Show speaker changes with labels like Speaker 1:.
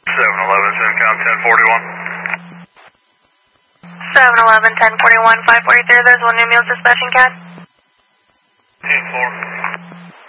Speaker 1: 711, CENTCOM 1041.
Speaker 2: 711, 1041, 543, there's one new meals dispatching CAD.
Speaker 1: 10-4.